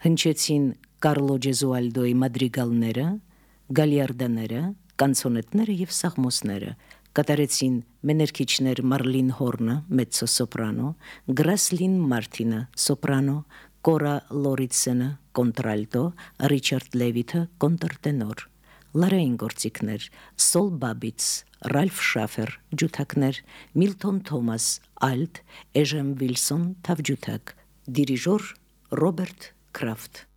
Հնչեցին Կարլո Ջեզուալդոյի մադրիգալները, գալիարդաները, կանցոնետները և սաղմոսները, կատարեցին մեներքիչներ Մարլին Հորնը, մեծո սոպրանո, Գրասլին Մարտինը, սոպրանո, Կորա Լորիցենը, կոնտրալտո, Ռիչարդ Լևիթը, կոնտրտենոր, լարային գործիքներ, Սոլ Բաբից, Ռալֆ Շաֆեր, ջութակներ, Միլթոն Թոմաս, ալտ, Էժեմ Վիլսոն, թավջութակ, դիրիժոր Ռոբերտ Քրաֆտ։